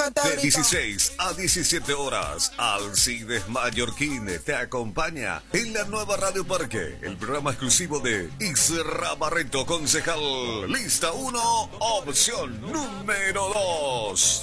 De 16 a 17 horas, Alcides Mallorquín te acompaña en la nueva Radio Parque, el programa exclusivo de Isra Barreto, concejal. Lista 1, opción número 2.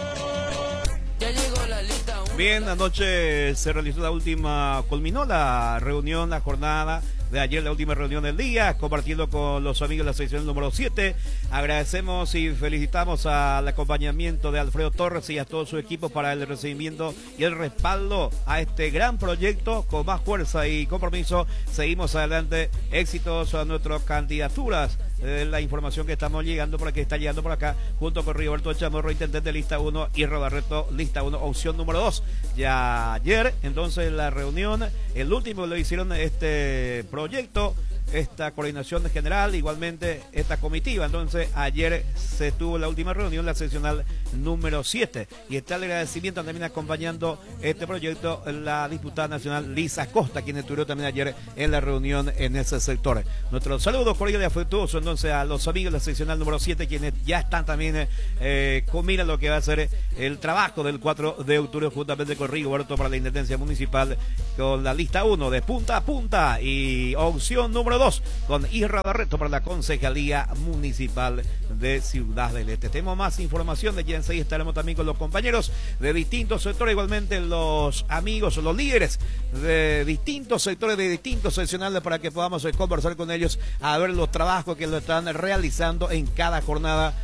Ya llegó la lista 1. Bien, anoche se realizó culminó la reunión, la jornada de ayer, la última reunión del día, compartiendo con los amigos de la sección número 7. Agradecemos y felicitamos al acompañamiento de Alfredo Torres y a todo su equipo para el recibimiento y el respaldo a este gran proyecto. Con más fuerza y compromiso seguimos adelante. Éxitos a nuestras candidaturas. La información que estamos llegando por aquí, está llegando por acá, junto con Rigoberto Chamorro, intendente de lista 1, y Barreto, lista 1, opción número 2. Ya ayer, entonces, la reunión, el último lo hicieron este proyecto, esta coordinación general, igualmente esta comitiva. Entonces, ayer se tuvo la última reunión, la seccional número 7. Y está el agradecimiento también acompañando este proyecto, la diputada nacional Lisa Costa, quien estuvieron también ayer en la reunión en ese sector. Nuestros saludos cordiales y afectuosos entonces a los amigos de la seccional número 7, quienes ya están también combinan lo que va a ser el trabajo del 4 de octubre, juntamente con Rigoberto para la intendencia municipal, con la lista 1 de punta a punta, y opción número 2 con Isra Barreto para la concejalía municipal de Ciudad del Este. Tenemos más información de Jensen y estaremos también con los compañeros de distintos sectores, igualmente los amigos, los líderes de distintos sectores, de distintos seccionales, para que podamos conversar con ellos, a ver los trabajos que lo están realizando en cada jornada,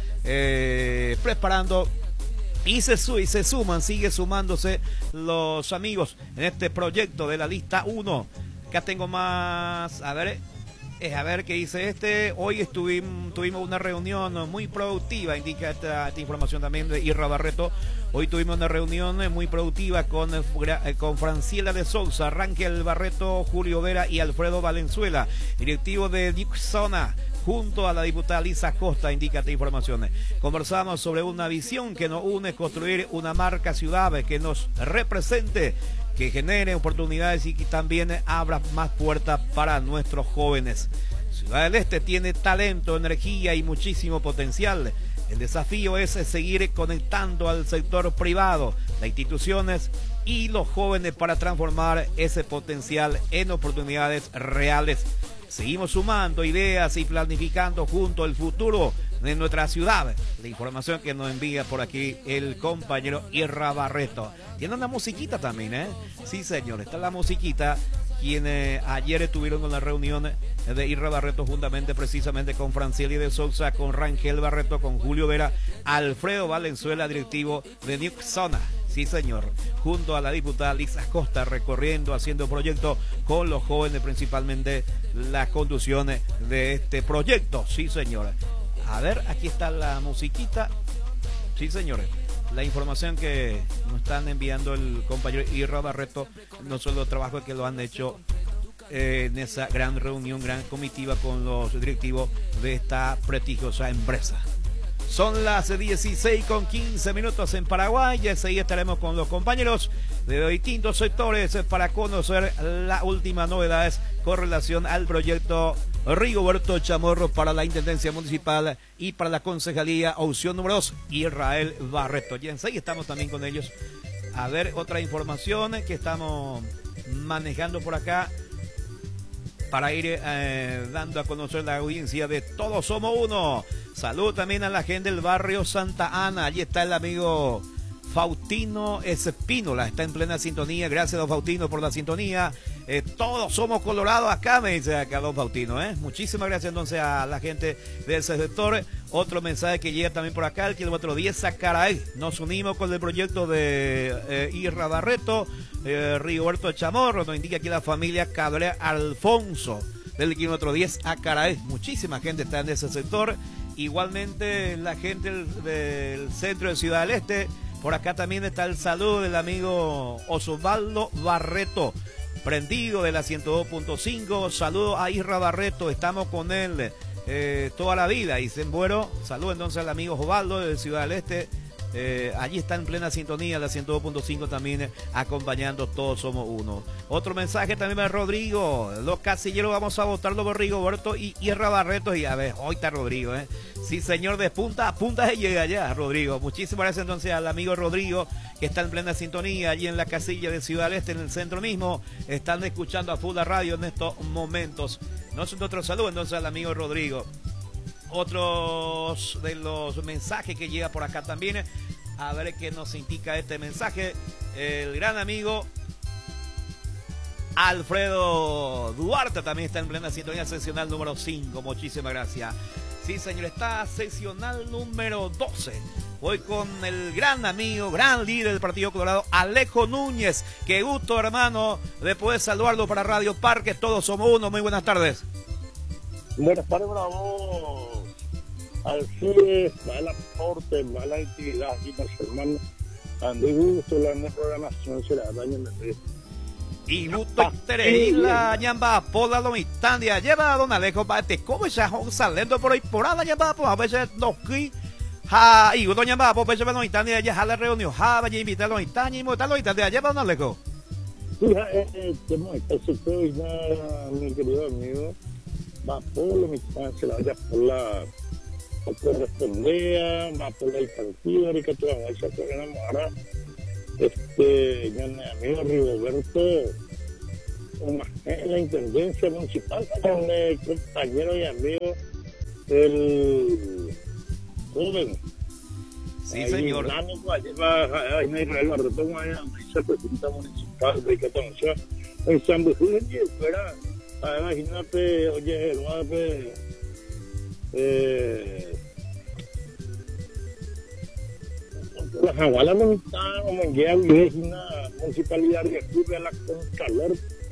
preparando. Y se suman, sigue sumándose los amigos en este proyecto de la lista 1. Acá tengo más, a ver qué dice este. Hoy tuvimos una reunión muy productiva, indica esta información también de Isra Barreto. Hoy tuvimos una reunión muy productiva con Franciela de Sousa, Rangel Barreto, Julio Vera y Alfredo Valenzuela, directivo de Dixona, junto a la diputada Lisa Costa, indica esta información. Conversamos sobre una visión que nos une, construir una marca ciudad que nos represente, que genere oportunidades y que también abra más puertas para nuestros jóvenes. Ciudad del Este tiene talento, energía y muchísimo potencial. El desafío es seguir conectando al sector privado, las instituciones y los jóvenes para transformar ese potencial en oportunidades reales. Seguimos sumando ideas y planificando junto el futuro de nuestra ciudad. La información que nos envía por aquí el compañero Isra Barreto. Tiene una musiquita también, ¿eh? Sí, señor, está la musiquita. Quienes ayer estuvieron en la reunión de Isra Barreto, juntamente precisamente con Franciela de Sousa, con Rangel Barreto, con Julio Vera, Alfredo Valenzuela, directivo de Nixona. Sí, señor, junto a la diputada Lisa Costa, recorriendo, haciendo proyectos con los jóvenes, principalmente las conducciones de este proyecto. Sí, señor. A ver, aquí está la musiquita. Sí, señores. La información que nos están enviando el compañero Isra Barreto, no solo los trabajos que lo han hecho en esa gran reunión, gran comitiva con los directivos de esta prestigiosa empresa. Son las 16:15 en Paraguay. Y enseguida estaremos con los compañeros de distintos sectores para conocer las últimas novedades con relación al proyecto Rigoberto Chamorro para la intendencia municipal y para la concejalía opción número 2, Israel Barreto. Y enseguida estamos también con ellos. A ver, otra información que estamos manejando por acá para ir dando a conocer la audiencia de Todos Somos Uno. Salud también a la gente del barrio Santa Ana. Allí está el amigo Faustino Espínola, está en plena sintonía. Gracias, don Faustino, por la sintonía. Todos somos colorados acá, me dice acá don Faustino. Muchísimas gracias entonces a la gente de ese sector. Otro mensaje que llega también por acá, el kilómetro 10 Sacaraí. Nos unimos con el proyecto de Isra Barreto, Rigoberto Chamorro. Nos indica aquí la familia Cabrera Alfonso del kilómetro 10 a Caraí. Muchísima gente está en ese sector. Igualmente la gente del centro de Ciudad del Este. Por acá también está el saludo del amigo Osvaldo Barreto, prendido de la 102.5. Saludo a Isra Barreto, estamos con él toda la vida. Y bueno, saludo entonces al amigo Osvaldo de Ciudad del Este, allí está en plena sintonía, la 102.5 también acompañando Todos Somos Uno. Otro mensaje también de Rodrigo. Los casilleros vamos a votarlo por Rigoberto y Ierra Barretos. Y a ver, hoy está Rodrigo, ¿eh? Sí, señor, de punta a punta se llega ya, Rodrigo. Muchísimas gracias entonces al amigo Rodrigo, que está en plena sintonía allí en la casilla de Ciudad del Este, en el centro mismo. Están escuchando a full la radio en estos momentos. Otro saludo entonces al amigo Rodrigo. Otros de los mensajes que llega por acá también. A ver qué nos indica este mensaje. El gran amigo Alfredo Duarte también está en plena sintonía, seccional número 5. Muchísimas gracias. Sí, señor, está seccional número 12. Voy con el gran amigo, gran líder del Partido Colorado, Alejo Núñez. Qué gusto, hermano, de poder saludarlo para Radio Parque. Todos somos uno. Muy buenas tardes. Buenas tardes, bravo. Alcides, mal aporte, mala actividad y los hermanos. Ande gusto, la programación se la daña en el y gusto interés la ñamba pola lo mistandia lleva a don Alejo Bate como ya saliendo por ahí por ahí ñamba pues a veces no que ha y uno ñamba pues veces no mistandia ya a la reunión ha vaya invitar los mistandia y montar los mistandia lleva don Alejo. Sí, tenemos eso hoy mi querido amigo va por lo mistandia se la vaya por la correspondea va por el partido ahorita tú vas a hacer enamorar mi amigo Rigoberto en la intendencia municipal con el compañero y amigo el joven sí señor lleva en Israel Barreto vicepresidenta municipal de Cataluña en San Luis y fuera imagínate oye el guape la Jaguala no está como en guía es una municipalidad que cubre la Contralor.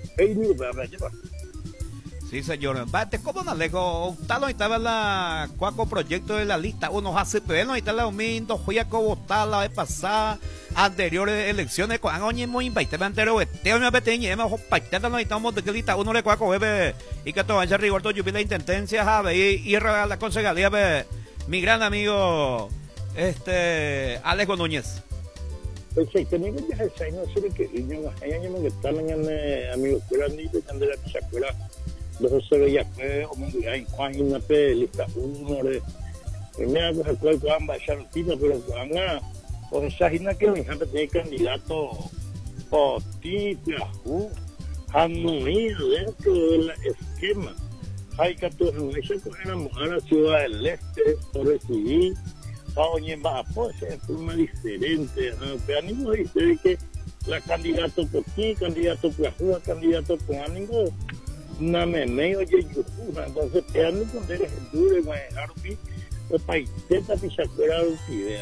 Sí, señor. Bate, ¿cómo no Alejo? Tal no estaba la cuaco proyecto de la lista. Unos ACP, no está la domingo, fui a votar la vez pasada, anteriores elecciones, con oye muy invitado anterior, teo me peteñe, hemos pactado no estamos de que lista uno le cuaco bebe y que todo vaya rigor yo vi la intendencia, sabe, y a la concejalía, mi gran amigo Alejo Núñez. Pues tenía que dejar ese año, no sé qué, año que está mañana, amigos, fuera ni de Candela, se acuerda, los se veía que, o muy bien, Juan y una lista, uno de, me hago el cual Juan va a echar pero Juan, o esa gina que mi gente tiene candidato, o tita, anuido dentro del esquema, hay que se puede enamorar a la Ciudad del Este, por recibir, oye, va, pues es forma diferente, pero ánimo dice que la candidato por aquí, candidato por Ajúa, candidato por ánimo, una meme, oye, yujuna, entonces, te ando con el duro, Arby, o paiseta, pichacuera, idea,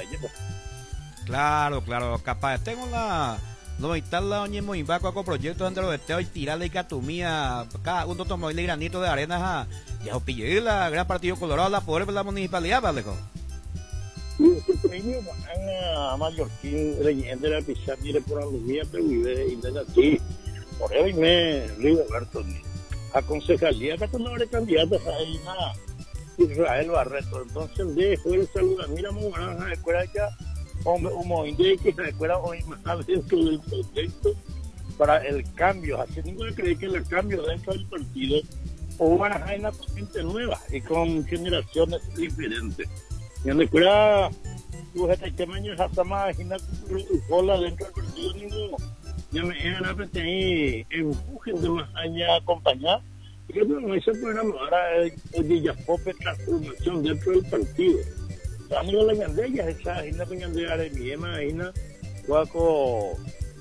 Claro, capaz, tengo la... No, instala la oñe Moimbaco con proyectos entre los esteos y tirarle y catumía, cada uno tomó el granito de arena, ya pillé la gran Partido Colorado, la poder de la municipalidad, Alejo. Y este premio van a Mallorquín, leyenda de la pizarra, mire por la lumía, pero vive y desde aquí. Por hoy me Rigoberto, a concejalía, que no habrá candidatos ahí, nada. Israel Barreto, entonces dejo el saludo, mira, muy buena, escuela ya, como indie que se escuela hoy más dentro del proyecto para el cambio, así ninguno cree que el cambio dentro del partido o van a una gente nueva y con generaciones diferentes. Y donde fuera este tamaño hasta más cola dentro del partido ninguno ya me eran a ahí empujen de más allá acompañar y que no se pueden ahora oye ya pope transformación dentro del partido a nivel de la ñandella esa agenda con ñandella de mi imagina guaco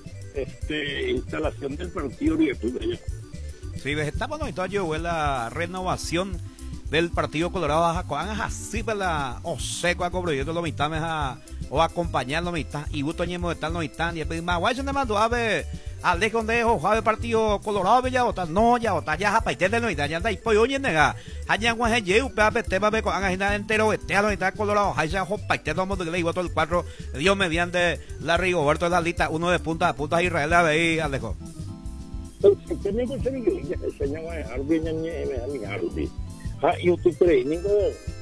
instalación del partido y de sí, estamos en la renovación del Partido Colorado Baja Coan así para o seco a proyecto lo mitad o acompañar lo mitad y gusto ñemo de tal no mitad y más guay se me mandó a ver Alejo de Jave Partido Colorado ya otra no ya otra ya paite de no mitad ya y pues oye nega allá guay je upa tema be con agenda entero a lo mitad Colorado hay ya paite todo mundo que le igual todo el 4 Dios mediante la Rigoberto de la lista uno de punta a punta Israel ahí Alejo. Tenía que ser que ya señor Arby y usted cree,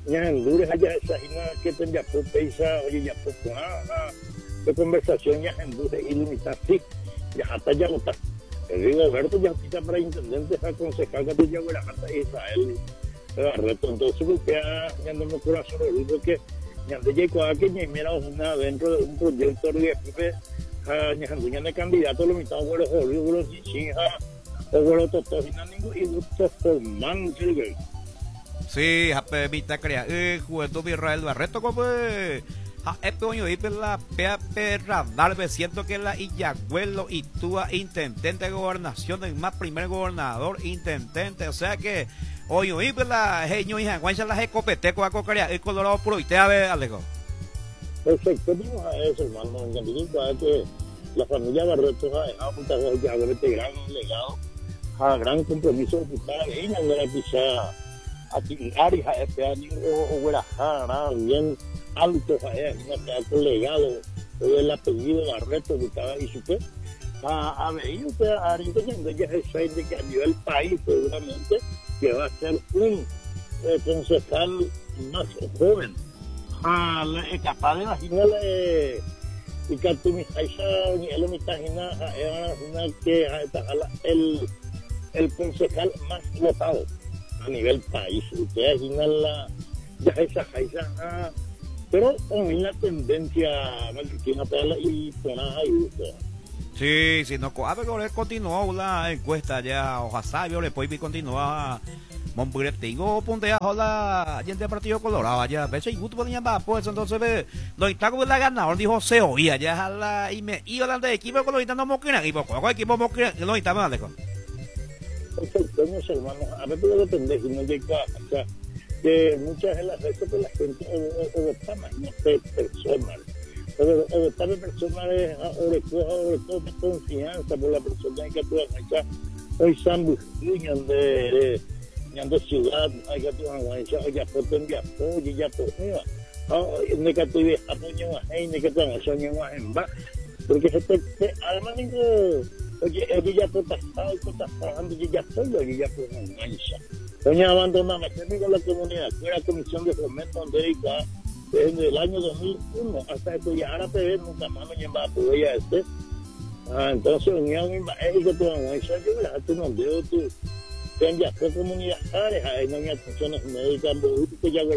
Ñandures allá esa hina que te ya por peisa, oye ya por de conversación ya Ñandures ilimitada, sí, ya hasta ya votar. El Rigoberto ya está para intendente a concejal que te lleva la carta de Israel. Reto, entonces porque ya no me corazón porque ya de llegó a que mira una dentro de un proyecto de jefe ya de candidato lo mitad bueno jodido los hija o bueno todo sin ningún y gusto formal que sí hape mitad crea juventud de Israel Barreto como coño y la radar me siento que la Illagüelo y tú intendente de gobernación el más primer gobernador intendente o sea que oye, y la genio y janguancha las escopeteco a cocaria el Colorado puro y te a ver Alejo. Perfecto, vamos a eso, hermano. En que la familia Barreto ha dejado muchas veces ya este gran legado, a gran compromiso de quitar a ella, no era quizá a tirar y a este año o guarajara bien alto, a un legado, el apellido Barreto que estaba y su que a ver, usted ahorita ya es de que a nivel país seguramente que va a ser un concejal más joven. Capaz de imaginarle y que tú me imaginas que el concejal más votado a nivel país. Usted imagina ya esa pero con una tendencia maldita y poner ahí. Sí, si no a ver continuó la encuesta ya ojalá yo le puedo continuar Monburetingo puntea la gente del Partido Colorado allá a veces y gusto podían va pues entonces ve lo está con la ganador dijo se oía ya la y me iba hablando de equipo con los no moquina y por equipo moquina no está mal lejos hermano a ver todo depende si no llega o sea que muchas de las veces pues la gente o está más personal o está de personales sobre todo más confianza por la persona que tú acá hoy San de ciudad hay que tu ya foto ya apoyo ya por negativo apoyo a que tu en va porque además digo oye ya por trabajando ya estoy ya por mancha doña abandonada me digo la comunidad fue la comisión de fomento América desde el año 2001 hasta esto ya ahora te ves nunca más me va a poder ya entonces unión es que tu mancha yo la tú no veo tú ya fue comunidades ahí no hay atenciones médicas que ya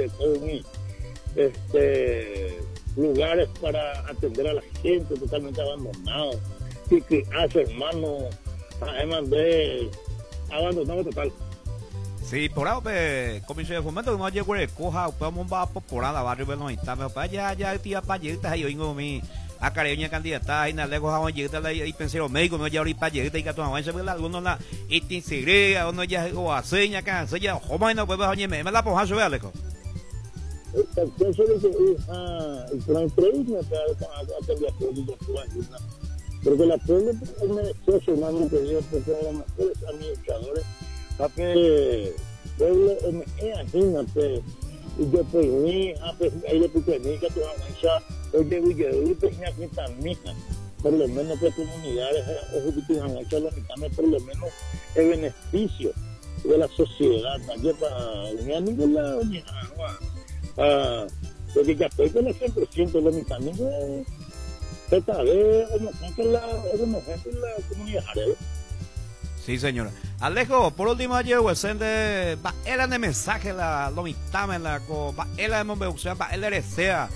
lugares para atender a la gente totalmente abandonados y que hace hermano además de abandonado total. Sí, por ahora, comisión de fomento, no llegó el coja, podemos va por la barrio, pero no está, pero ya tía payeta, yo vengo mi a cariño candidata, y nada, lejos a llegada y pensé los médicos, no ya ahorita payeta y que tu avance, algunos la itinsigrega, uno ya o aseña, cansa, ya, joven, no puede bajar, me la poja, sube, Alejo. Eso es el transferismo que atender porque la pueblo es merecioso, hermano, que Dios, porque los mejores administradores, para que pueblo, imagínate, y yo pues mi, ahí le puse mi, que tu avanza, oye, yo pues mi aquí también, por lo menos que comunidades, ojo, que tu avanza, por lo menos el beneficio de la sociedad, allá para ni a ningún lado, ni a agua. Porque ya estoy con el 100% de mi también esta vez es la comunidad. Sí, señora. Alejo, por último, ayer era de mensaje la mitad la era de Monbeuxea, el RCA.